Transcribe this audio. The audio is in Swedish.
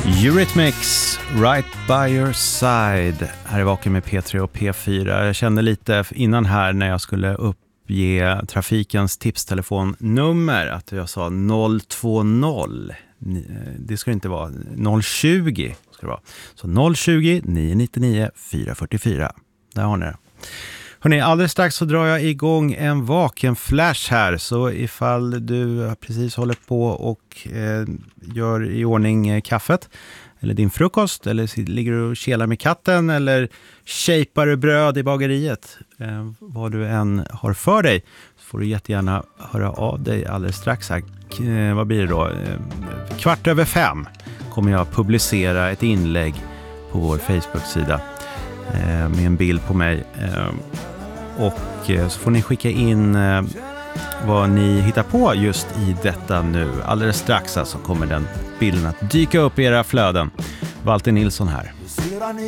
Eurythmics, Right by your side. Här är Vaken med P3 och P4. Jag kände lite innan här när jag skulle uppge trafikens tipstelefonnummer att jag sa 020. Det ska inte vara 020 ska det vara. Så 020 999 444. Där har ni det. Hörrni, alldeles strax så drar jag igång en vaken-flash här. Så ifall du precis håller på och gör i ordning kaffet eller din frukost eller ligger du och kelar med katten eller shapar du bröd i bageriet, vad du än har för dig, så får du jättegärna höra av dig alldeles strax här. Vad blir det då? 4:15 kommer jag publicera ett inlägg på vår Facebook-sida med en bild på mig. Och så får ni skicka in vad ni hittar på just i detta nu. Alldeles strax alltså kommer den bilden att dyka upp i era flöden. Walter Nilsson här.